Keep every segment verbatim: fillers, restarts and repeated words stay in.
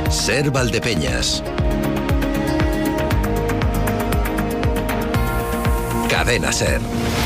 Ser Valdepeñas. Cadena Ser.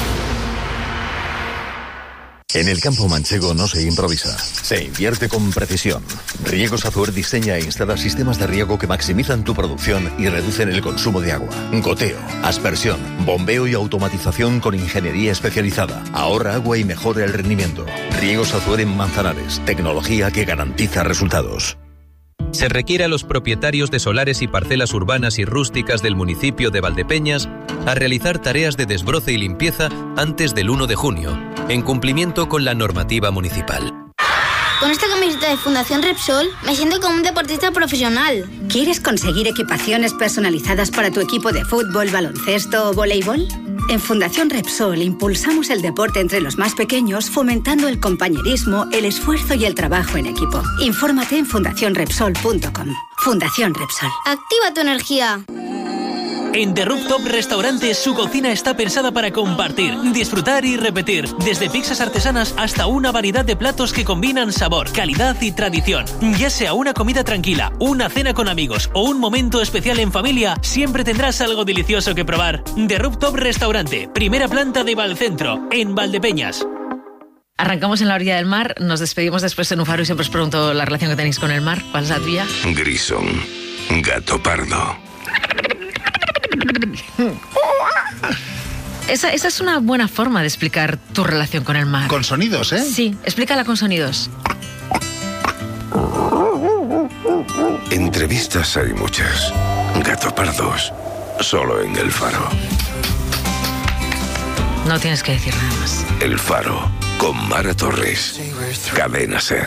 En el campo manchego no se improvisa, se invierte con precisión. Riegos Azuer diseña e instala sistemas de riego que maximizan tu producción y reducen el consumo de agua. Goteo, aspersión, bombeo y automatización con ingeniería especializada. Ahorra agua y mejora el rendimiento. Riegos Azuer en Manzanares, tecnología que garantiza resultados. Se requiere a los propietarios de solares y parcelas urbanas y rústicas del municipio de Valdepeñas a realizar tareas de desbroce y limpieza antes del uno de junio, en cumplimiento con la normativa municipal. Con esta camiseta de Fundación Repsol me siento como un deportista profesional. ¿Quieres conseguir equipaciones personalizadas para tu equipo de fútbol, baloncesto o voleibol? En Fundación Repsol impulsamos el deporte entre los más pequeños, fomentando el compañerismo, el esfuerzo y el trabajo en equipo. Infórmate en fundación repsol punto com. Fundación Repsol. ¡Activa tu energía! En The Rooftop Restaurante, su cocina está pensada para compartir, disfrutar y repetir. Desde pizzas artesanas hasta una variedad de platos que combinan sabor, calidad y tradición. Ya sea una comida tranquila, una cena con amigos o un momento especial en familia, siempre tendrás algo delicioso que probar. The Rooftop Restaurante, primera planta de Valcentro, en Valdepeñas. Arrancamos en la orilla del mar, nos despedimos después en un faro y siempre os pregunto la relación que tenéis con el mar. ¿Cuál es la tuya? Grison, gato pardo. Esa, esa es una buena forma de explicar tu relación con el mar. Con sonidos, ¿eh? Sí, explícala con sonidos. Entrevistas hay muchas. Gato pardos, solo en El Faro. No tienes que decir nada más. El Faro, con Mara Torres. Cadena Ser.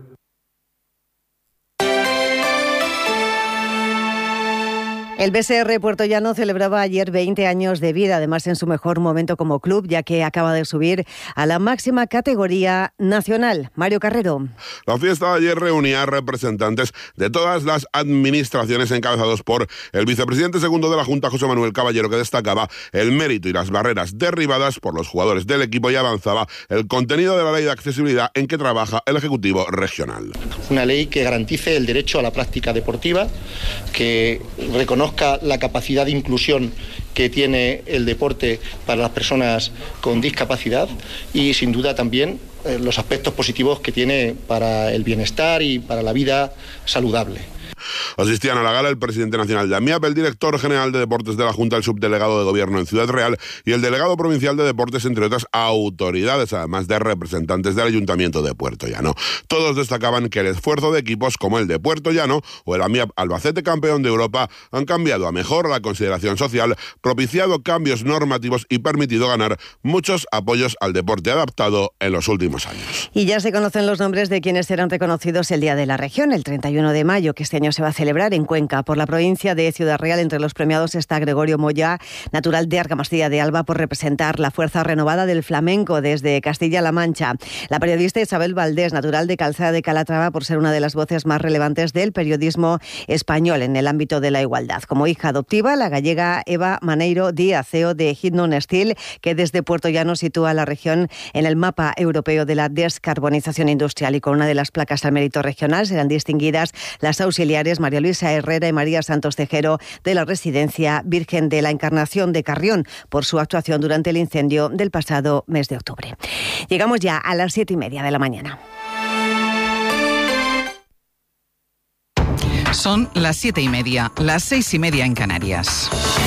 El B S R Puertollano celebraba ayer veinte años de vida, además en su mejor momento como club, ya que acaba de subir a la máxima categoría nacional. Mario Carrero. La fiesta de ayer reunía a representantes de todas las administraciones encabezados por el vicepresidente segundo de la Junta, José Manuel Caballero, que destacaba el mérito y las barreras derribadas por los jugadores del equipo y avanzaba el contenido de la ley de accesibilidad en que trabaja el Ejecutivo Regional. Una ley que garantice el derecho a la práctica deportiva, que reconozca la capacidad de inclusión que tiene el deporte para las personas con discapacidad y sin duda también eh, los aspectos positivos que tiene para el bienestar y para la vida saludable. Asistían a la gala el presidente nacional de AMIAP, el director general de deportes de la Junta, el subdelegado de Gobierno en Ciudad Real y el delegado provincial de deportes, entre otras autoridades, además de representantes del Ayuntamiento de Puertollano. Todos destacaban que el esfuerzo de equipos como el de Puertollano o el AMIAP Albacete, campeón de Europa, han cambiado a mejor la consideración social, propiciado cambios normativos y permitido ganar muchos apoyos al deporte adaptado en los últimos años. Y ya se conocen los nombres de quienes serán reconocidos el Día de la Región, el treinta y uno de mayo, que este año se va a celebrar en Cuenca. Por la provincia de Ciudad Real, entre los premiados está Gregorio Moya, natural de Argamastilla de Alba, por representar la fuerza renovada del flamenco desde Castilla-La Mancha. La periodista Isabel Valdés, natural de Calzada de Calatrava, por ser una de las voces más relevantes del periodismo español en el ámbito de la igualdad. Como hija adoptiva, la gallega Eva Maneiro Díaz, C E O de Hidnon Steel, que desde Puertollano sitúa a la región en el mapa europeo de la descarbonización industrial, y con una de las placas al mérito regional serán distinguidas las auxiliares María Luisa Herrera y María Santos Tejero de la Residencia Virgen de la Encarnación de Carrión por su actuación durante el incendio del pasado mes de octubre. Llegamos ya a las siete y media de la mañana. Son las siete y media, las seis y media en Canarias.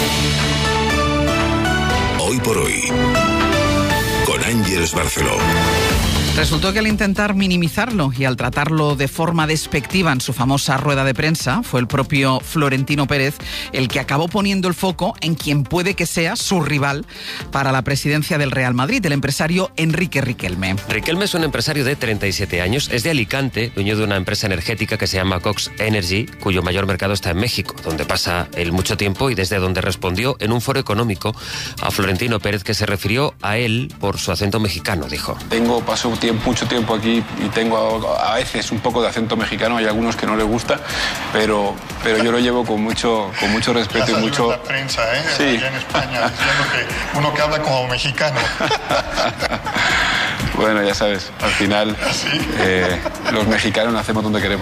Hoy por hoy, con Ángeles Barceló. Resultó que al intentar minimizarlo y al tratarlo de forma despectiva en su famosa rueda de prensa, fue el propio Florentino Pérez el que acabó poniendo el foco en quien puede que sea su rival para la presidencia del Real Madrid, el empresario Enrique Riquelme. Riquelme es un empresario de treinta y siete años, es de Alicante, dueño de una empresa energética que se llama Cox Energy, cuyo mayor mercado está en México, donde pasa él mucho tiempo y desde donde respondió en un foro económico a Florentino Pérez, que se refirió a él por su acento mexicano, dijo. Tengo paso tiempo, mucho tiempo aquí y tengo a veces un poco de acento mexicano, hay algunos que no les gusta, pero, pero yo lo llevo con mucho, con mucho respeto y mucho... la prensa, ¿eh? Sí. Allá en España, diciendo que uno que habla como mexicano. Bueno, ya sabes, al final ¿Sí? eh, los mexicanos hacemos donde queremos.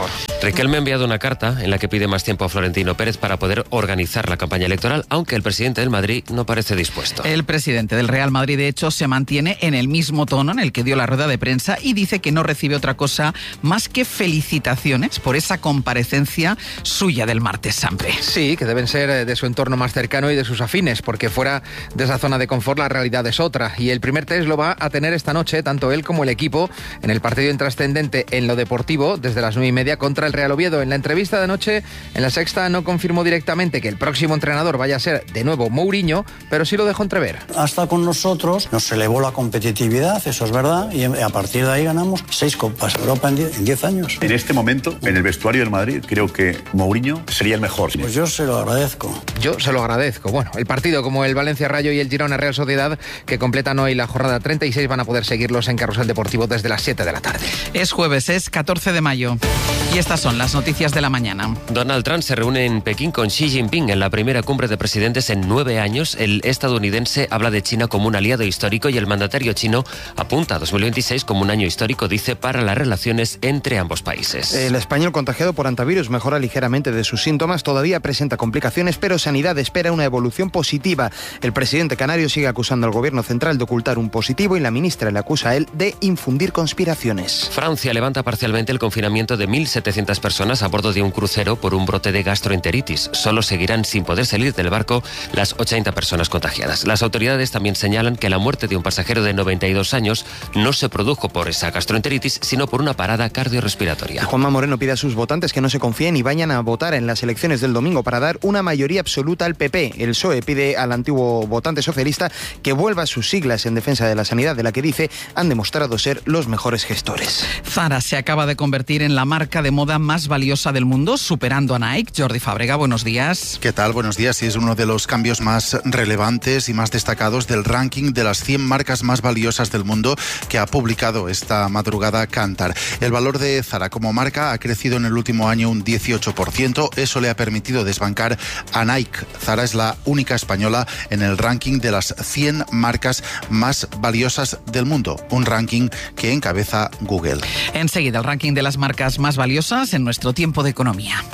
Riquelme ha enviado una carta en la que pide más tiempo a Florentino Pérez para poder organizar la campaña electoral, aunque el presidente del Madrid no parece dispuesto. El presidente del Real Madrid, de hecho, se mantiene en el mismo tono en el que dio la rueda de prensa y dice que no recibe otra cosa más que felicitaciones por esa comparecencia suya del martes santo. Sí, que deben ser de su entorno más cercano y de sus afines, porque fuera de esa zona de confort la realidad es otra. Y el primer test lo va a tener esta noche, tanto él como el equipo, en el partido intrascendente en lo deportivo, desde las nueve y media contra el Real Oviedo. En la entrevista de anoche, en La Sexta, no confirmó directamente que el próximo entrenador vaya a ser de nuevo Mourinho, pero sí lo dejó entrever. Hasta con nosotros nos elevó la competitividad, eso es verdad, y a partir de ahí ganamos seis Copas Europa en diez años. En este momento, en el vestuario del Madrid, creo que Mourinho sería el mejor. Pues yo se lo agradezco. Yo se lo agradezco. Bueno, el partido como el Valencia Rayo y el Girona Real Sociedad, que completan hoy la jornada treinta y seis, van a poder seguirlos en Carrusel Deportivo desde las siete de la tarde. Es jueves, es catorce de mayo. Y estas son las noticias de la mañana. Donald Trump se reúne en Pekín con Xi Jinping en la primera cumbre de presidentes en nueve años. El estadounidense habla de China como un aliado histórico y el mandatario chino apunta a dos mil veintiséis como un año histórico, dice, para las relaciones entre ambos países. El español contagiado por antivirus mejora ligeramente de sus síntomas, todavía presenta complicaciones, pero Sanidad espera una evolución positiva. El presidente canario sigue acusando al gobierno central de ocultar un positivo y la ministra le acusa a él de infundir conspiraciones. Francia levanta parcialmente el confinamiento de mil setecientas personas a bordo de un crucero por un brote de gastroenteritis. Solo seguirán sin poder salir del barco las ochenta personas contagiadas. Las autoridades también señalan que la muerte de un pasajero de noventa y dos años no se produjo por esa gastroenteritis, sino por una parada cardiorrespiratoria. Juanma Moreno pide a sus votantes que no se confíen y vayan a votar en las elecciones del domingo para dar una mayoría absoluta al P P. El P S O E pide al antiguo votante socialista que vuelva a sus siglas en defensa de la sanidad, de la que dice han demostrado ser los mejores gestores. Zara se acaba de convertir en la marca de moda más valiosa del mundo, superando a Nike. Jordi Fábrega, buenos días. ¿Qué tal? Buenos días. Sí, es uno de los cambios más relevantes y más destacados del ranking de las cien marcas más valiosas del mundo que ha publicado esta madrugada Kantar. El valor de Zara como marca ha crecido en el último año un dieciocho por ciento. Eso le ha permitido desbancar a Nike. Zara es la única española en el ranking de las cien marcas más valiosas del mundo. Un ranking que encabeza Google. Enseguida, el ranking de las marcas más valiosas en nuestro tiempo de economía.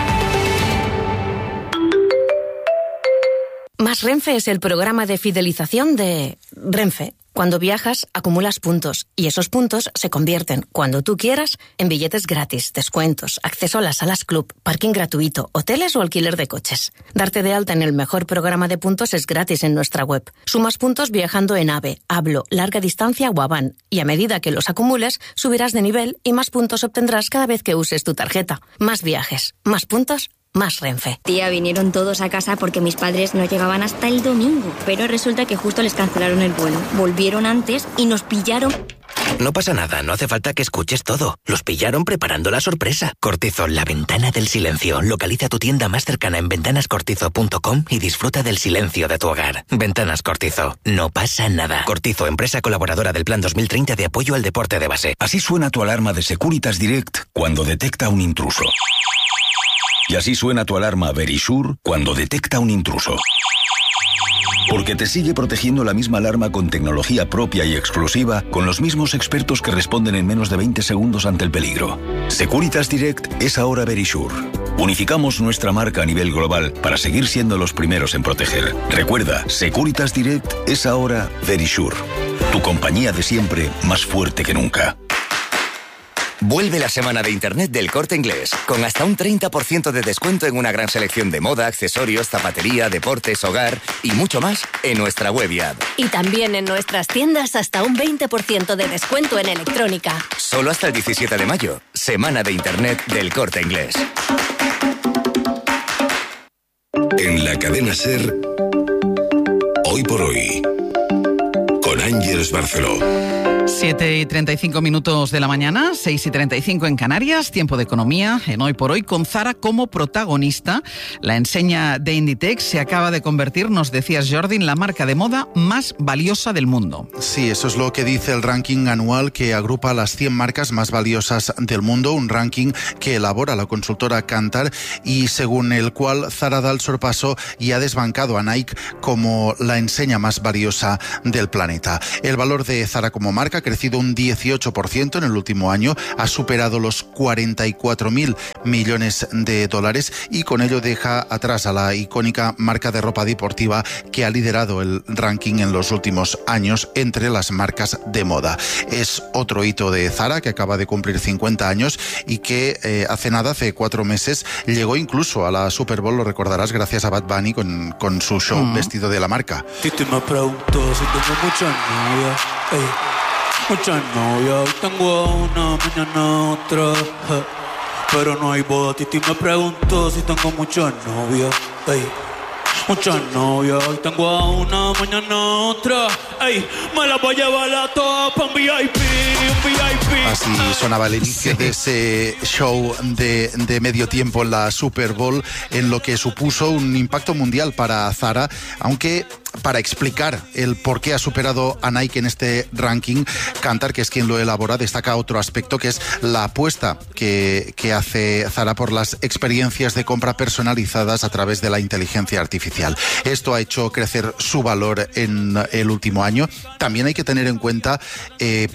Más Renfe es el programa de fidelización de Renfe. Cuando viajas, acumulas puntos y esos puntos se convierten, cuando tú quieras, en billetes gratis, descuentos, acceso a las salas club, parking gratuito, hoteles o alquiler de coches. Darte de alta en el mejor programa de puntos es gratis en nuestra web. Sumas puntos viajando en AVE, Hablo, Larga Distancia o Avan y a medida que los acumules, subirás de nivel y más puntos obtendrás cada vez que uses tu tarjeta. Más viajes, más puntos, más Renfe. Tía, vinieron todos a casa porque mis padres no llegaban hasta el domingo, pero resulta que justo les cancelaron el vuelo. Volvieron antes y nos pillaron. No pasa nada, no hace falta que escuches todo. Los pillaron preparando la sorpresa. Cortizo, la ventana del silencio. Localiza tu tienda más cercana en ventanas cortizo punto com y disfruta del silencio de tu hogar. Ventanas Cortizo, no pasa nada. Cortizo, empresa colaboradora del Plan dos mil treinta de apoyo al deporte de base. Así suena tu alarma de Securitas Direct cuando detecta un intruso. Y así suena tu alarma Verisure cuando detecta un intruso. Porque te sigue protegiendo la misma alarma con tecnología propia y exclusiva, con los mismos expertos que responden en menos de veinte segundos ante el peligro. Securitas Direct es ahora Verisure. Unificamos nuestra marca a nivel global para seguir siendo los primeros en proteger. Recuerda, Securitas Direct es ahora Verisure. Tu compañía de siempre, más fuerte que nunca. Vuelve la semana de Internet del Corte Inglés, con hasta un treinta por ciento de descuento en una gran selección de moda, accesorios, zapatería, deportes, hogar y mucho más en nuestra web y app. Y también en nuestras tiendas hasta un veinte por ciento de descuento en electrónica. Solo hasta el diecisiete de mayo, semana de Internet del Corte Inglés. En la cadena SER, hoy por hoy, con Ángeles Barceló. siete y treinta y cinco minutos de la mañana, seis y treinta y cinco en Canarias, tiempo de economía en Hoy por Hoy, con Zara como protagonista. La enseña de Inditex se acaba de convertir, nos decías Jordi, en la marca de moda más valiosa del mundo. Sí, eso es lo que dice el ranking anual que agrupa las cien marcas más valiosas del mundo, un ranking que elabora la consultora Kantar y según el cual Zara da el sorpaso y ha desbancado a Nike como la enseña más valiosa del planeta. El valor de Zara como marca, marca ha crecido un dieciocho por ciento en el último año, ha superado los cuarenta y cuatro mil millones de dólares y con ello deja atrás a la icónica marca de ropa deportiva que ha liderado el ranking en los últimos años entre las marcas de moda. Es otro hito de Zara, que acaba de cumplir cincuenta años y que eh, hace nada, hace cuatro meses, llegó incluso a la Super Bowl, lo recordarás, gracias a Bad Bunny con, con su show mm. vestido de la marca. Titi me preguntó si tengo muchas novias, ey, muchas novias, hoy tengo una, mañana otra, eh, pero no hay boda. Titi me preguntó si tengo muchas novias, ey, muchas novias, hoy tengo a una, mañana otra, ey, me la voy a llevar a todas pa' un V I P, un V I P. Así sonaba el inicio sí. de ese show de, de medio tiempo en la Super Bowl, en lo que supuso un impacto mundial para Zara, aunque para explicar el por qué ha superado a Nike en este ranking, Kantar, que es quien lo elabora, destaca otro aspecto, que es la apuesta que, que hace Zara por las experiencias de compra personalizadas a través de la inteligencia artificial. Esto ha hecho crecer su valor en el último año. También hay que tener en cuenta, eh,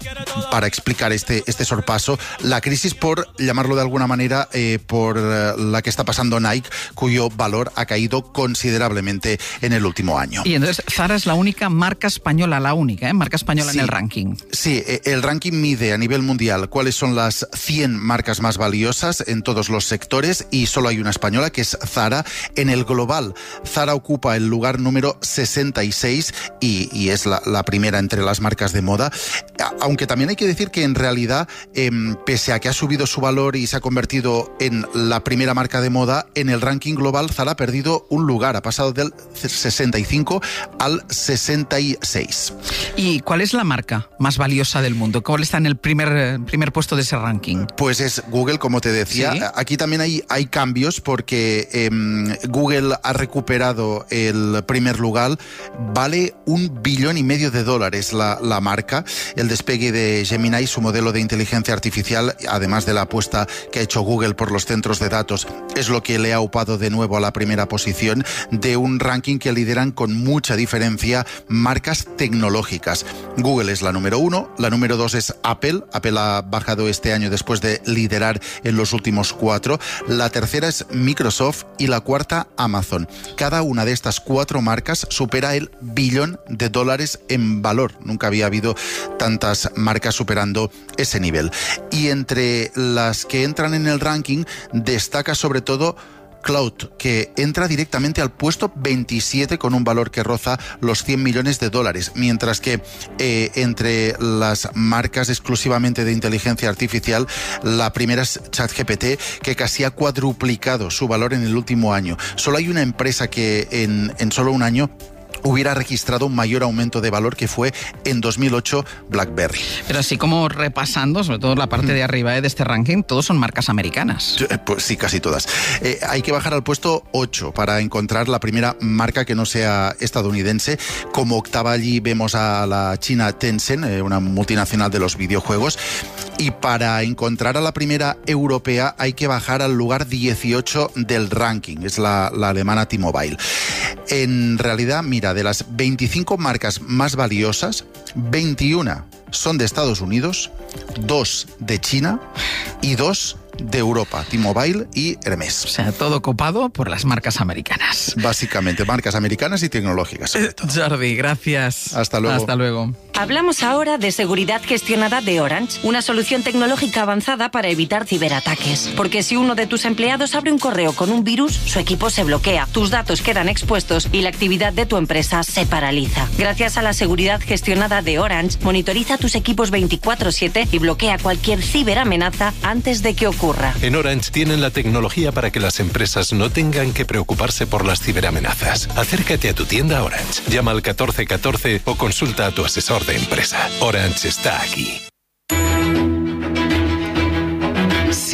para explicar este, este sorpaso, la crisis, por llamarlo de alguna manera, eh, por la que está pasando Nike, cuyo valor ha caído considerablemente en el último año. Y entonces Zara es la única marca española, la única, ¿eh? marca española sí, en el ranking. Sí, el ranking mide a nivel mundial cuáles son las cien marcas más valiosas en todos los sectores y solo hay una española, que es Zara. En el global, Zara ocupa el lugar número sesenta y seis y, y es la, la primera entre las marcas de moda. Aunque también hay que decir que en realidad, eh, pese a que ha subido su valor y se ha convertido en la primera marca de moda, en el ranking global Zara ha perdido un lugar, ha pasado del sesenta y cinco al sesenta y seis. ¿Y cuál es la marca más valiosa del mundo? ¿Cuál está en el primer, primer puesto de ese ranking? Pues es Google, como te decía. ¿Sí? Aquí también hay, hay cambios porque eh, Google ha recuperado el primer lugar, vale un billón y medio de dólares la, la marca. El despegue de Gemini, su modelo de inteligencia artificial, además de la apuesta que ha hecho Google por los centros de datos, es lo que le ha upado de nuevo a la primera posición de un ranking que lideran con mucha diferencia marcas tecnológicas. Google es la número uno, la número dos es Apple. Apple ha bajado este año después de liderar en los últimos cuatro. La tercera es Microsoft y la cuarta Amazon. Cada una de estas cuatro marcas supera el billón de dólares en valor. Nunca había habido tantas marcas superando ese nivel. Y entre las que entran en el ranking destaca sobre todo Cloud, que entra directamente al puesto veintisiete con un valor que roza los cien millones de dólares, mientras que eh, entre las marcas exclusivamente de inteligencia artificial, la primera es ChatGPT, que casi ha cuadruplicado su valor en el último año. Solo hay una empresa que en, en solo un año hubiera registrado un mayor aumento de valor, que fue en dos mil ocho BlackBerry. Pero así como repasando, sobre todo la parte de arriba eh, de este ranking, todos son marcas americanas. Pues sí, casi todas. Eh, hay que bajar al puesto ocho para encontrar la primera marca que no sea estadounidense. Como octava allí vemos a la china Tencent, eh, una multinacional de los videojuegos. Y para encontrar a la primera europea hay que bajar al lugar dieciocho del ranking, es la, la alemana T-Mobile. En realidad, mira, de las veinticinco marcas más valiosas, veintiuna son de Estados Unidos, dos de China y dos de Europa, T-Mobile y Hermes. O sea, todo copado por las marcas americanas. Básicamente, marcas americanas y tecnológicas, sobre todo. Jordi, gracias. Hasta luego. Hasta luego. Hablamos ahora de seguridad gestionada de Orange, una solución tecnológica avanzada para evitar ciberataques. Porque si uno de tus empleados abre un correo con un virus, su equipo se bloquea, tus datos quedan expuestos y la actividad de tu empresa se paraliza. Gracias a la seguridad gestionada de Orange, monitoriza tus equipos veinticuatro siete y bloquea cualquier ciberamenaza antes de que ocurra. En Orange tienen la tecnología para que las empresas no tengan que preocuparse por las ciberamenazas. Acércate a tu tienda Orange, llama al catorce catorce o consulta a tu asesor de empresa. Orange está aquí.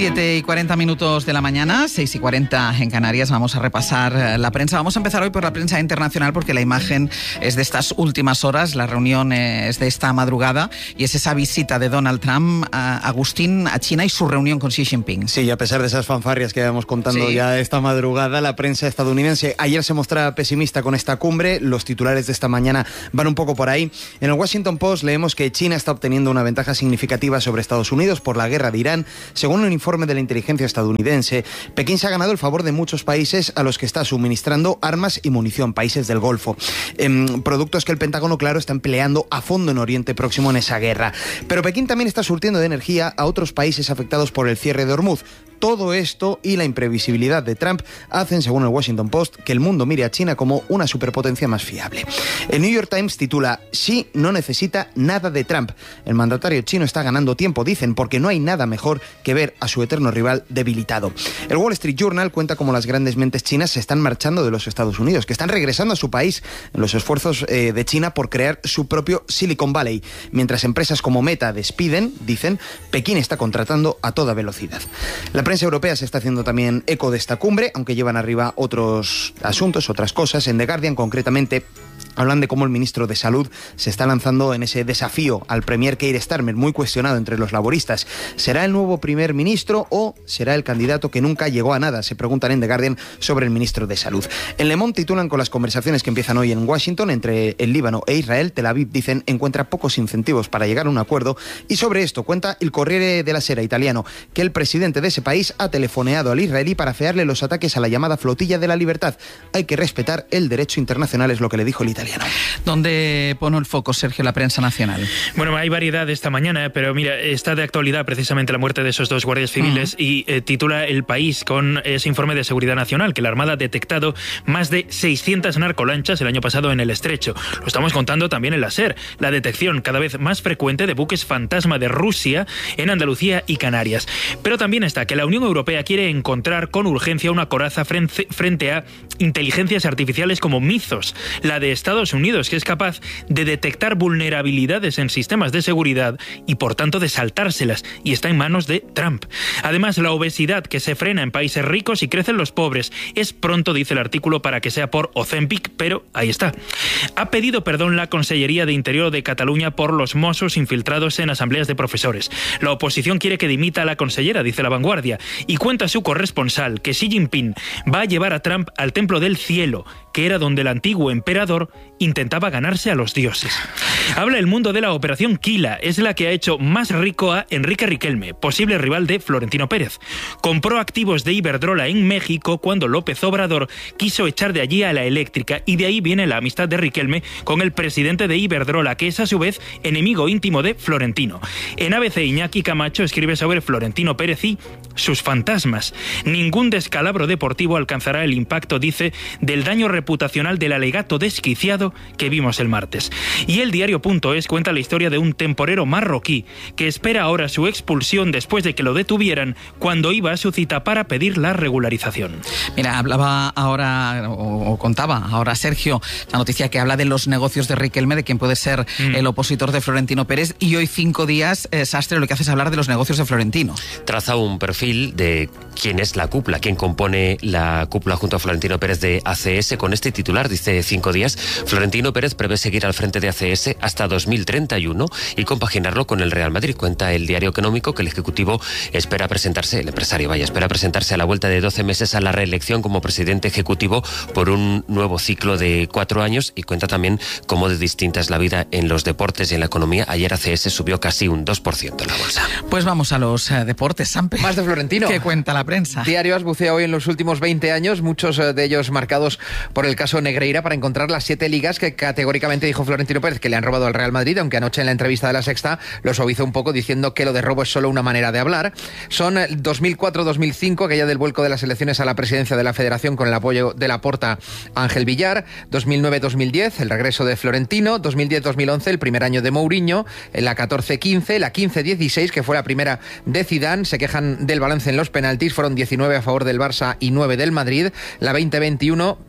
siete y cuarenta minutos de la mañana, seis y cuarenta en Canarias. Vamos a repasar la prensa. Vamos a empezar hoy por la prensa internacional porque la imagen es de estas últimas horas, la reunión es de esta madrugada y es esa visita de Donald Trump, a Agustín, a China y su reunión con Xi Jinping. Sí, y a pesar de esas fanfarrias que íbamos contando sí. ya esta madrugada, la prensa estadounidense ayer se mostraba pesimista con esta cumbre. Los titulares de esta mañana van un poco por ahí. En el Washington Post leemos que China está obteniendo una ventaja significativa sobre Estados Unidos por la guerra de Irán. Según un informe de la inteligencia estadounidense, Pekín se ha ganado el favor de muchos países a los que está suministrando armas y munición, países del Golfo. Eh, productos que el Pentágono, claro, está empleando a fondo en Oriente Próximo en esa guerra. Pero Pekín también está surtiendo de energía a otros países afectados por el cierre de Hormuz. Todo esto y la imprevisibilidad de Trump hacen, según el Washington Post, que el mundo mire a China como una superpotencia más fiable. El New York Times titula: Xi no necesita nada de Trump. El mandatario chino está ganando tiempo, dicen, porque no hay nada mejor que ver a su eterno rival debilitado. El Wall Street Journal cuenta cómo las grandes mentes chinas se están marchando de los Estados Unidos, que están regresando a su país en los esfuerzos eh, de China por crear su propio Silicon Valley. Mientras empresas como Meta despiden, dicen, Pekín está contratando a toda velocidad. La La prensa europea se está haciendo también eco de esta cumbre, aunque llevan arriba otros asuntos, otras cosas. En The Guardian, concretamente, hablan de cómo el ministro de Salud se está lanzando en ese desafío al premier Keir Starmer, muy cuestionado entre los laboristas. ¿Será el nuevo primer ministro o será el candidato que nunca llegó a nada? Se preguntan en The Guardian sobre el ministro de Salud. En Le Monde titulan: con las conversaciones que empiezan hoy en Washington entre el Líbano e Israel, Tel Aviv, dicen, encuentra pocos incentivos para llegar a un acuerdo. Y sobre esto cuenta el Corriere della Sera italiano que el presidente de ese país ha telefoneado al israelí para afearle los ataques a la llamada Flotilla de la Libertad. Hay que respetar el derecho internacional, es lo que le dijo el italiano. ¿Dónde pone el foco, Sergio, la prensa nacional? Bueno, hay variedad esta mañana, pero mira, está de actualidad precisamente la muerte de esos dos guardias civiles. Uh-huh. y eh, titula El País con ese informe de seguridad nacional que la Armada ha detectado más de seiscientas narcolanchas el año pasado en el Estrecho. Lo estamos contando también en la SER. La detección cada vez más frecuente de buques fantasma de Rusia en Andalucía y Canarias. Pero también está que la Unión Europea quiere encontrar con urgencia una coraza frente a inteligencias artificiales como Mythos, la de Estados Unidos, que es capaz de detectar vulnerabilidades en sistemas de seguridad y por tanto de saltárselas, y está en manos de Trump. Además, la obesidad que se frena en países ricos y crecen los pobres. Es pronto, dice el artículo, para que sea por Ozempic, pero ahí está. Ha pedido perdón la Consellería de Interior de Cataluña por los Mossos infiltrados en asambleas de profesores. La oposición quiere que dimita a la consellera, dice La Vanguardia, y cuenta su corresponsal que Xi Jinping va a llevar a Trump al Templo del Cielo, que era donde el antiguo emperador intentaba ganarse a los dioses. Habla El Mundo de la Operación Quila, es la que ha hecho más rico a Enrique Riquelme, posible rival de Florentino Pérez. Compró activos de Iberdrola en México cuando López Obrador quiso echar de allí a la eléctrica, y de ahí viene la amistad de Riquelme con el presidente de Iberdrola, que es a su vez enemigo íntimo de Florentino. En A B C, Iñaki Camacho escribe sobre Florentino Pérez y sus fantasmas. Ningún descalabro deportivo alcanzará el impacto, dice, del daño reputacional del alegato desquiciado que vimos el martes. Y el diario.es cuenta la historia de un temporero marroquí que espera ahora su expulsión después de que lo detuvieran cuando iba a su cita para pedir la regularización. Mira, hablaba ahora, o, o contaba ahora Sergio, la noticia que habla de los negocios de Riquelme, de quien puede ser mm. el opositor de Florentino Pérez, y hoy cinco días, eh, Sastre, lo que hace es hablar de los negocios de Florentino. Traza un perfil de quién es la cúpula, quién compone la cúpula junto a Florentino Pérez de A C S. Con este titular, dice Cinco Días, Florentino Pérez prevé seguir al frente de A C S hasta dos mil treinta y uno y compaginarlo con el Real Madrid. Cuenta el Diario Económico que el Ejecutivo espera presentarse, el empresario vaya, espera presentarse a la vuelta de doce meses a la reelección como presidente ejecutivo por un nuevo ciclo de cuatro años, y cuenta también cómo de distinta es la vida en los deportes y en la economía. Ayer A C S subió casi un dos por ciento en la bolsa. Pues vamos a los uh, deportes, Sampe. Más de Florentino. ¿Qué cuenta la prensa? Diario As bucea hoy en los últimos veinte años, muchos de ellos marcados por el caso Negreira, para encontrar las siete ligas que categóricamente dijo Florentino Pérez que le han robado al Real Madrid, aunque anoche en la entrevista de La Sexta lo suavizó un poco diciendo que lo de robo es solo una manera de hablar. Son dos mil cuatro dos mil cinco, aquella del vuelco de las elecciones a la presidencia de la Federación con el apoyo de Laporta a Ángel Villar, dos mil nueve dos mil diez, el regreso de Florentino, dos mil diez dos mil once, el primer año de Mourinho, en la catorce quince, la quince dieciséis, que fue la primera de Zidane, se quejan del balance en los penaltis, fueron diecinueve a favor del Barça y nueve del Madrid, la veinte veintiuno, arbitraje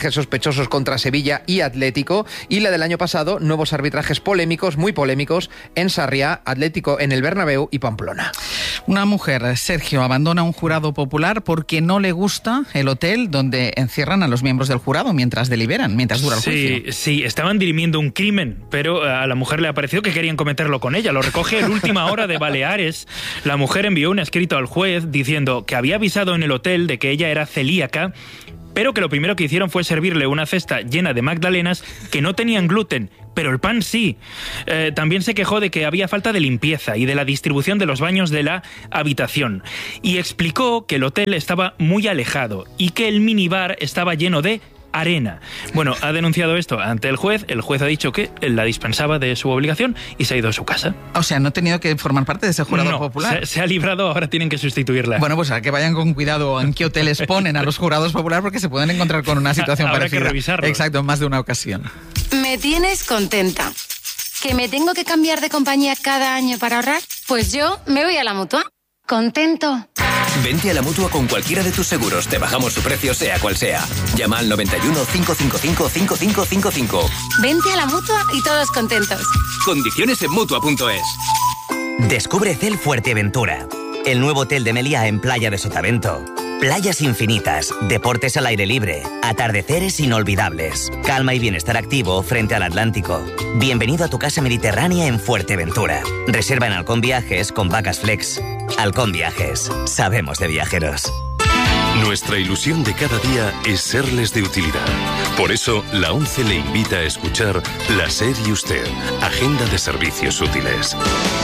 arbitrajes sospechosos contra Sevilla y Atlético, y la del año pasado, nuevos arbitrajes polémicos, muy polémicos, en Sarriá, Atlético en el Bernabéu y Pamplona. Una mujer, Sergio, abandona un jurado popular porque no le gusta el hotel donde encierran a los miembros del jurado mientras deliberan, mientras dura el juicio. Sí, sí, estaban dirimiendo un crimen, pero a la mujer le ha parecido que querían cometerlo con ella. Lo recoge el Última Hora de Baleares. La mujer envió un escrito al juez diciendo que había avisado en el hotel de que ella era celíaca, pero que lo primero que hicieron fue servirle una cesta llena de magdalenas que no tenían gluten, pero el pan sí. Eh, también se quejó de que había falta de limpieza y de la distribución de los baños de la habitación. Y explicó que el hotel estaba muy alejado y que el minibar estaba lleno de arena. Bueno, ha denunciado esto ante el juez. El juez ha dicho que la dispensaba de su obligación y se ha ido a su casa. O sea, no ha tenido que formar parte de ese jurado no, popular. Se, se ha librado, ahora tienen que sustituirla. Bueno, pues a que vayan con cuidado en qué hoteles ponen a los jurados populares, porque se pueden encontrar con una situación Habrá parecida. que revisarlo. Exacto, en más de una ocasión. Me tienes contenta. ¿Que me tengo que cambiar de compañía cada año para ahorrar? Pues yo me voy a la Mutua. ¿Contento? Vente a la Mutua con cualquiera de tus seguros. Te bajamos su precio, sea cual sea. Llama al noventa y uno, cinco cinco cinco, cinco cinco cinco cinco. Vente a la Mutua y todos contentos. Condiciones en Mutua punto es. Descubre Cel Fuerteventura, el nuevo hotel de Meliá en Playa de Sotavento. Playas infinitas, deportes al aire libre, atardeceres inolvidables, calma y bienestar activo frente al Atlántico. Bienvenido a tu casa mediterránea en Fuerteventura. Reserva en Halcón Viajes con Vacas Flex. Halcón Viajes, sabemos de viajeros. Nuestra ilusión de cada día es serles de utilidad. Por eso, la ONCE le invita a escuchar La SER y Usted, Agenda de Servicios Útiles.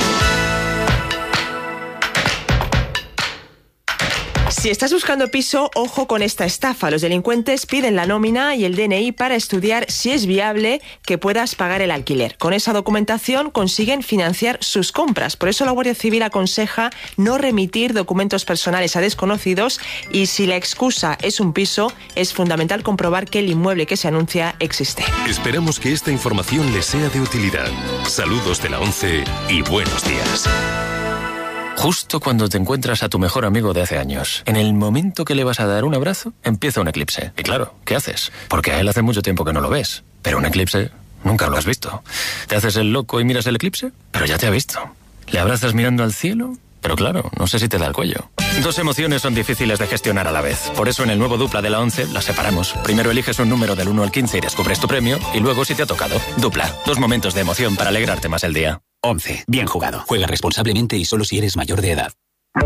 Si estás buscando piso, ojo con esta estafa. Los delincuentes piden la nómina y el D N I para estudiar si es viable que puedas pagar el alquiler. Con esa documentación consiguen financiar sus compras. Por eso la Guardia Civil aconseja no remitir documentos personales a desconocidos y si la excusa es un piso, es fundamental comprobar que el inmueble que se anuncia existe. Esperamos que esta información les sea de utilidad. Saludos de la ONCE y buenos días. Justo cuando te encuentras a tu mejor amigo de hace años, en el momento que le vas a dar un abrazo, empieza un eclipse. Y claro, ¿qué haces? Porque a él hace mucho tiempo que no lo ves. Pero un eclipse nunca lo has visto. Te haces el loco y miras el eclipse, pero ya te ha visto. Le abrazas mirando al cielo, pero claro, no sé si te da el cuello. Dos emociones son difíciles de gestionar a la vez. Por eso en el nuevo Dupla de la ONCE las separamos. Primero eliges un número del uno al quince y descubres tu premio, y luego si te ha tocado. Dupla, dos momentos de emoción para alegrarte más el día. ONCE. Bien jugado. Juega responsablemente y solo si eres mayor de edad.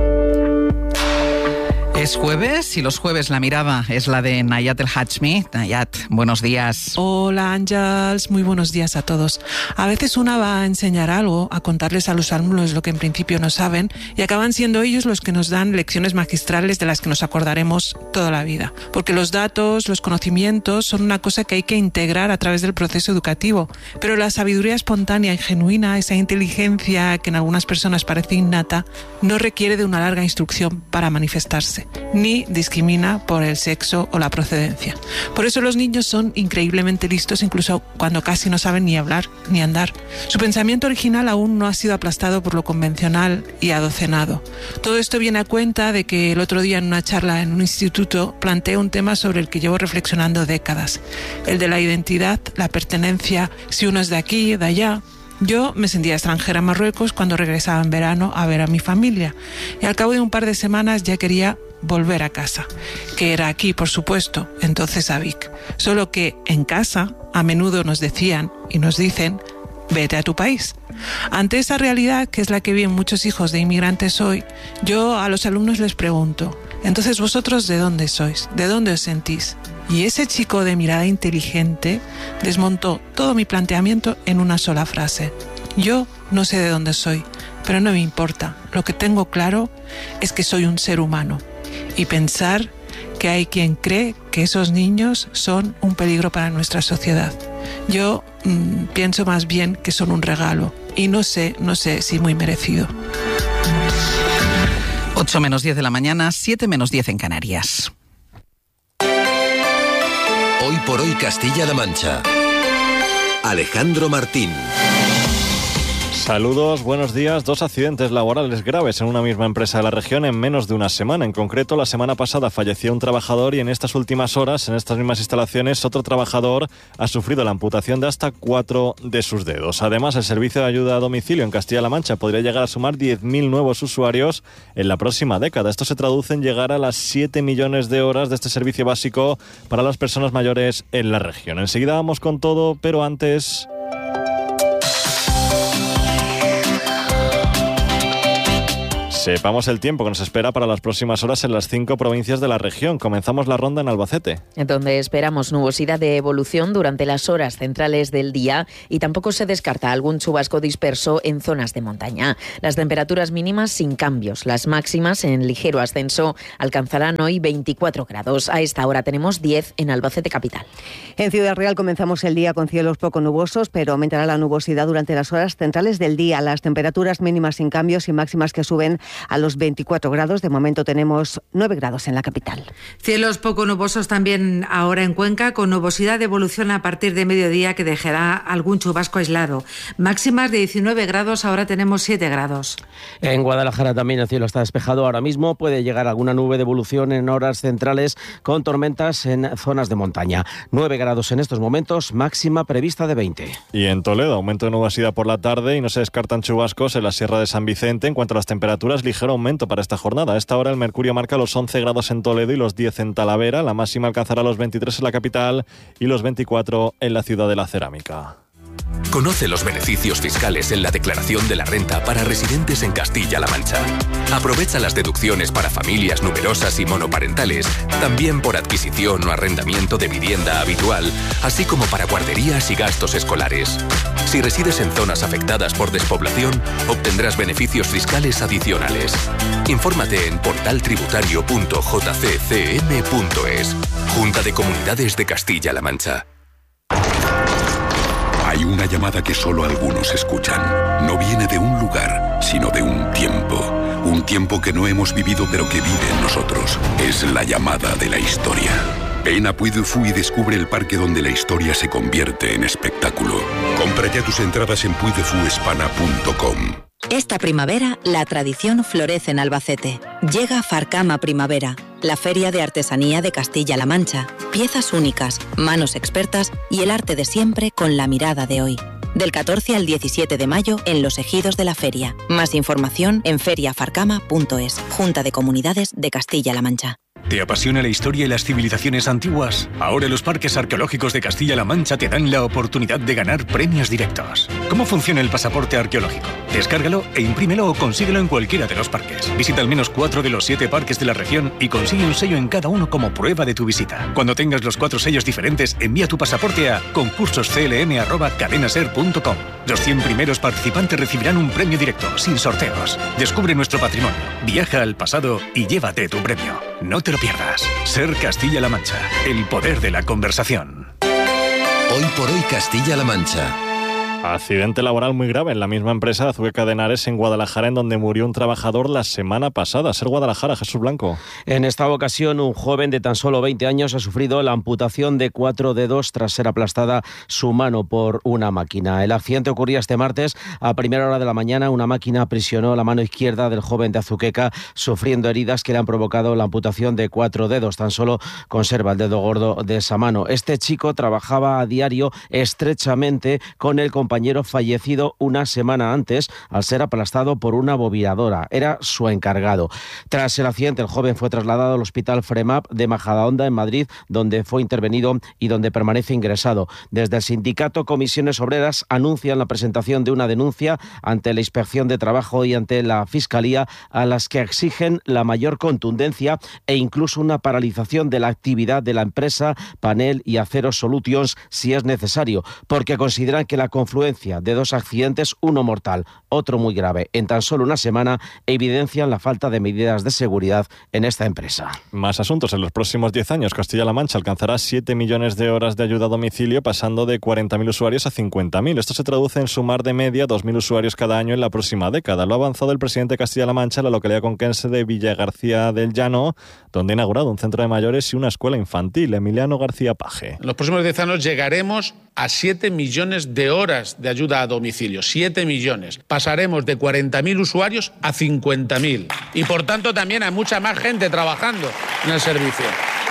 Es jueves y los jueves la mirada es la de Nayat El Hachmi. Nayat, buenos días. Hola Ángels, muy buenos días a todos. A veces una va a enseñar algo, a contarles a los alumnos lo que en principio no saben y acaban siendo ellos los que nos dan lecciones magistrales de las que nos acordaremos toda la vida. Porque los datos, los conocimientos son una cosa que hay que integrar a través del proceso educativo. Pero la sabiduría espontánea y genuina, esa inteligencia que en algunas personas parece innata, no requiere de una larga instrucción para manifestarse, ni discrimina por el sexo o la procedencia. Por eso los niños son increíblemente listos incluso cuando casi no saben ni hablar ni andar. Su pensamiento original aún no ha sido aplastado por lo convencional y adocenado. Todo esto viene a cuenta de que el otro día en una charla en un instituto planteé un tema sobre el que llevo reflexionando décadas, el de la identidad, la pertenencia, si uno es de aquí, de allá. Yo me sentía extranjera en Marruecos cuando regresaba en verano a ver a mi familia y al cabo de un par de semanas ya quería volver a casa, que era aquí, por supuesto, entonces a Vic. Solo que en casa a menudo nos decían y nos dicen: vete a tu país. Ante esa realidad, que es la que viven muchos hijos de inmigrantes hoy, yo a los alumnos les pregunto: entonces vosotros, ¿de dónde sois? ¿De dónde os sentís? Y ese chico de mirada inteligente desmontó todo mi planteamiento en una sola frase: yo no sé de dónde soy, pero no me importa. Lo que tengo claro es que soy un ser humano. Y pensar que hay quien cree que esos niños son un peligro para nuestra sociedad. Yo mmm, pienso más bien que son un regalo. Y no sé, no sé si muy merecido. ocho menos diez de la mañana, siete menos diez en Canarias. Hoy por hoy Castilla-La Mancha. Alejandro Martín. Saludos, buenos días. Dos accidentes laborales graves en una misma empresa de la región en menos de una semana. En concreto, la semana pasada falleció un trabajador y en estas últimas horas, en estas mismas instalaciones, otro trabajador ha sufrido la amputación de hasta cuatro de sus dedos. Además, el servicio de ayuda a domicilio en Castilla-La Mancha podría llegar a sumar diez mil nuevos usuarios en la próxima década. Esto se traduce en llegar a las siete millones de horas de este servicio básico para las personas mayores en la región. Enseguida vamos con todo, pero antes... Sepamos el tiempo que nos espera para las próximas horas en las cinco provincias de la región. Comenzamos la ronda en Albacete, donde esperamos nubosidad de evolución durante las horas centrales del día y tampoco se descarta algún chubasco disperso en zonas de montaña. Las temperaturas mínimas sin cambios. Las máximas en ligero ascenso alcanzarán hoy veinticuatro grados. A esta hora tenemos diez en Albacete capital. En Ciudad Real comenzamos el día con cielos poco nubosos, pero aumentará la nubosidad durante las horas centrales del día. Las temperaturas mínimas sin cambios y máximas que suben a los veinticuatro grados. De momento tenemos nueve grados en la capital. Cielos poco nubosos también ahora en Cuenca, con nubosidad de evolución a partir de mediodía que dejará algún chubasco aislado. Máximas de diecinueve grados, ahora tenemos siete grados. En Guadalajara también el cielo está despejado ahora mismo. Puede llegar alguna nube de evolución en horas centrales con tormentas en zonas de montaña. nueve grados en estos momentos, máxima prevista de veinte. Y en Toledo, aumento de nubosidad por la tarde y no se descartan chubascos en la Sierra de San Vicente. En cuanto a las temperaturas, ligero aumento para esta jornada. A esta hora el mercurio marca los once grados en Toledo y los diez en Talavera. La máxima alcanzará los veintitrés en la capital y los veinticuatro en la ciudad de la cerámica. Conoce los beneficios fiscales en la declaración de la renta para residentes en Castilla-La Mancha. Aprovecha las deducciones para familias numerosas y monoparentales, también por adquisición o arrendamiento de vivienda habitual, así como para guarderías y gastos escolares. Si resides en zonas afectadas por despoblación, obtendrás beneficios fiscales adicionales. Infórmate en portal tributario punto j c c m punto es. Junta de Comunidades de Castilla-La Mancha. Hay una llamada que solo algunos escuchan. No viene de un lugar, sino de un tiempo. Un tiempo que no hemos vivido pero que vive en nosotros. Es la llamada de la historia. Ven a Puy du Fou y descubre el parque donde la historia se convierte en espectáculo. Compra ya tus entradas en puy de fu hispana punto com. Esta primavera, la tradición florece en Albacete. Llega Farcama Primavera, la feria de artesanía de Castilla-La Mancha. Piezas únicas, manos expertas y el arte de siempre con la mirada de hoy. Del catorce al diecisiete de mayo en los ejidos de la feria. Más información en feria farcama punto es. Junta de Comunidades de Castilla-La Mancha. ¿Te apasiona la historia y las civilizaciones antiguas? Ahora los parques arqueológicos de Castilla-La Mancha te dan la oportunidad de ganar premios directos. ¿Cómo funciona el pasaporte arqueológico? Descárgalo e imprímelo o consíguelo en cualquiera de los parques. Visita al menos cuatro de los siete parques de la región y consigue un sello en cada uno como prueba de tu visita. Cuando tengas los cuatro sellos diferentes, envía tu pasaporte a concursos c l m arroba cadenaser punto com. Los cien primeros participantes recibirán un premio directo, sin sorteos. Descubre nuestro patrimonio, viaja al pasado y llévate tu premio. No te lo pierdas. Ser Castilla-La Mancha, el poder de la conversación. Hoy por hoy Castilla-La Mancha. Accidente laboral muy grave en la misma empresa de Azuqueca de Henares en Guadalajara, en donde murió un trabajador la semana pasada. Ser Guadalajara, Jesús Blanco. En esta ocasión, un joven de tan solo veinte años ha sufrido la amputación de cuatro dedos tras ser aplastada su mano por una máquina. El accidente ocurría este martes a primera hora de la mañana. Una máquina aprisionó la mano izquierda del joven de Azuqueca, sufriendo heridas que le han provocado la amputación de cuatro dedos. Tan solo conserva el dedo gordo de esa mano. Este chico trabajaba a diario estrechamente con el compañero compañero fallecido una semana antes al ser aplastado por una bobinadora. Era su encargado. Tras el accidente, el joven fue trasladado al Hospital Fremap de Majadahonda, en Madrid, donde fue intervenido y donde permanece ingresado. Desde el sindicato Comisiones Obreras anuncian la presentación de una denuncia ante la Inspección de Trabajo y ante la Fiscalía, a las que exigen la mayor contundencia e incluso una paralización de la actividad de la empresa Panel y Acero Solutions si es necesario, porque consideran que la confluencia de dos accidentes, uno mortal, otro muy grave, en tan solo una semana, evidencian la falta de medidas de seguridad en esta empresa. Más asuntos. En los próximos diez años, Castilla-La Mancha alcanzará siete millones de horas de ayuda a domicilio, pasando de cuarenta mil usuarios a cincuenta mil. Esto se traduce en sumar de media dos mil usuarios cada año en la próxima década. Lo ha avanzado el presidente de Castilla-La Mancha en la localidad conquense de Villagarcía del Llano, donde ha inaugurado un centro de mayores y una escuela infantil. Emiliano García Paje. En los próximos diez años llegaremos a siete millones de horas horas de ayuda a domicilio, siete millones. Pasaremos de cuarenta mil usuarios a cincuenta mil. Y por tanto también hay mucha más gente trabajando en el servicio.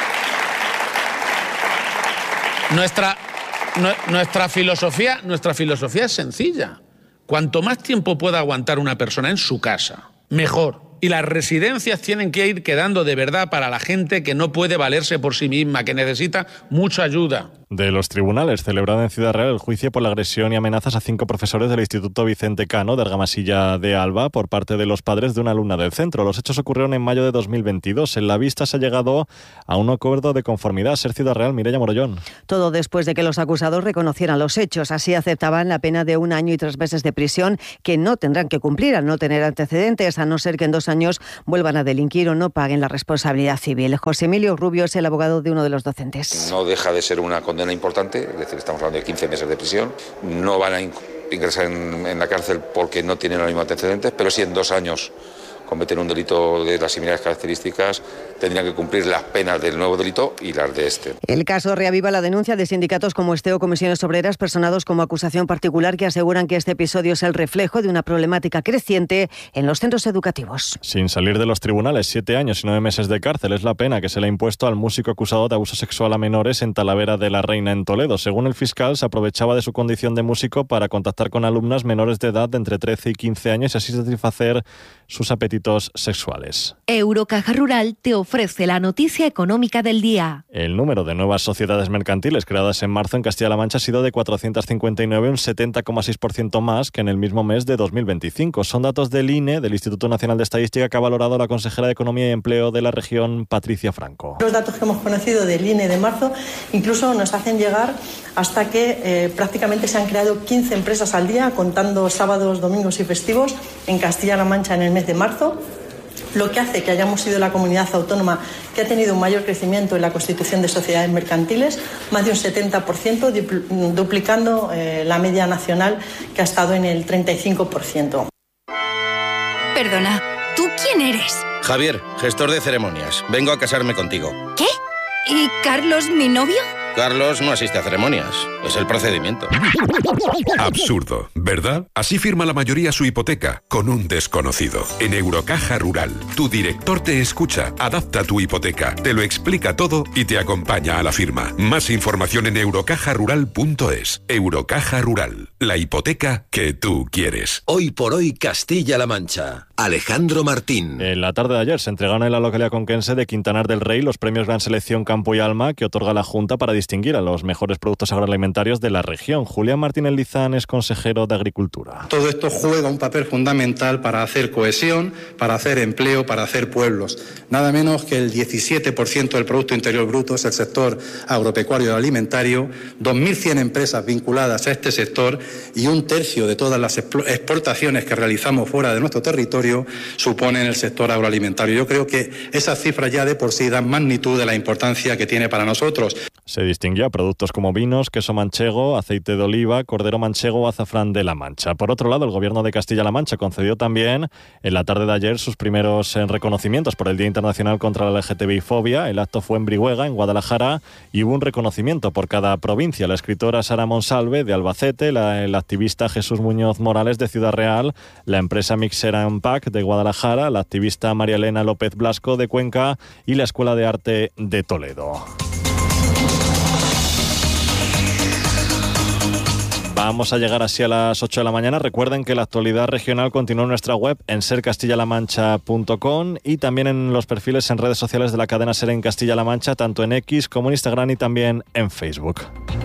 Nuestra, nuestra filosofía, nuestra filosofía es sencilla. Cuanto más tiempo pueda aguantar una persona en su casa, mejor. Y las residencias tienen que ir quedando de verdad para la gente que no puede valerse por sí misma, que necesita mucha ayuda. De los tribunales, celebrado en Ciudad Real el juicio por la agresión y amenazas a cinco profesores del Instituto Vicente Cano de Argamasilla de Alba por parte de los padres de una alumna del centro. Los hechos ocurrieron en mayo de dos mil veintidós. En la vista se ha llegado a un acuerdo de conformidad. Ser Ciudad Real, Mireia Morollón. Todo después de que los acusados reconocieran los hechos. Así aceptaban la pena de un año y tres meses de prisión que no tendrán que cumplir al no tener antecedentes, a no ser que en dos años vuelvan a delinquir o no paguen la responsabilidad civil. José Emilio Rubio es el abogado de uno de los docentes. No deja de ser una condena importante, es decir, estamos hablando de quince meses de prisión. No van a ingresar en, en la cárcel porque no tienen los mismos antecedentes, pero si en dos años cometen un delito de las similares características, tendrían que cumplir las penas del nuevo delito y las de este. El caso reaviva la denuncia de sindicatos como Esteo, Comisiones Obreras, personados como acusación particular, que aseguran que este episodio es el reflejo de una problemática creciente en los centros educativos. Sin salir de los tribunales, siete años y nueve meses de cárcel es la pena que se le ha impuesto al músico acusado de abuso sexual a menores en Talavera de la Reina, en Toledo. Según el fiscal, se aprovechaba de su condición de músico para contactar con alumnas menores de edad de entre trece y quince años y así satisfacer sus apetitos sexuales. Eurocaja Rural te ofrece la noticia económica del día. El número de nuevas sociedades mercantiles creadas en marzo en Castilla-La Mancha ha sido de cuatrocientas cincuenta y nueve, un setenta coma seis por ciento más que en el mismo mes de dos mil veinticinco. Son datos del I N E, del Instituto Nacional de Estadística, que ha valorado la consejera de Economía y Empleo de la región, Patricia Franco. Los datos que hemos conocido del I N E de marzo incluso nos hacen llegar hasta que eh, prácticamente se han creado quince empresas al día, contando sábados, domingos y festivos, en Castilla-La Mancha en el mes de marzo, lo que hace que hayamos sido la comunidad autónoma que ha tenido un mayor crecimiento en la constitución de sociedades mercantiles, más de un setenta por ciento, duplicando eh, la media nacional, que ha estado en el treinta y cinco por ciento. Perdona, ¿tú quién eres? Javier, gestor de ceremonias. Vengo a casarme contigo. ¿Qué? ¿Y Carlos, mi novio? Carlos no asiste a ceremonias, es el procedimiento. Absurdo, ¿verdad? Así firma la mayoría su hipoteca, con un desconocido. En Eurocaja Rural, tu director te escucha, adapta tu hipoteca, te lo explica todo y te acompaña a la firma. Más información en eurocaja rural punto es. Eurocaja Rural, la hipoteca que tú quieres. Hoy por hoy Castilla-La Mancha. Alejandro Martín. En la tarde de ayer se entregaron en la localidad conquense de Quintanar del Rey los premios Gran Selección Campo y Alma que otorga la Junta para distinguir a los mejores productos agroalimentarios de la región. Julián Martínez Lizán es consejero de Agricultura. Todo esto juega un papel fundamental para hacer cohesión, para hacer empleo, para hacer pueblos. Nada menos que el diecisiete por ciento del Producto Interior Bruto es el sector agropecuario y alimentario, dos mil cien empresas vinculadas a este sector y un tercio de todas las exportaciones que realizamos fuera de nuestro territorio suponen el sector agroalimentario. Yo creo que esas cifras ya de por sí dan magnitud de la importancia que tiene para nosotros. Se distinguió a productos como vinos, queso manchego, aceite de oliva, cordero manchego o azafrán de La Mancha. Por otro lado, el Gobierno de Castilla-La Mancha concedió también en la tarde de ayer sus primeros reconocimientos por el Día Internacional contra la L G T B I fobia. El acto fue en Brihuega, en Guadalajara, y hubo un reconocimiento por cada provincia. La escritora Sara Monsalve, de Albacete, la, el activista Jesús Muñoz Morales, de Ciudad Real, la empresa Mixera Pack, de Guadalajara, la activista María Elena López Blasco, de Cuenca, y la Escuela de Arte de Toledo. Vamos a llegar así a las ocho de la mañana. Recuerden que la actualidad regional continúa en nuestra web en ser castilla la mancha punto com y también en los perfiles en redes sociales de la cadena SER en Castilla-La Mancha, tanto en X como en Instagram y también en Facebook.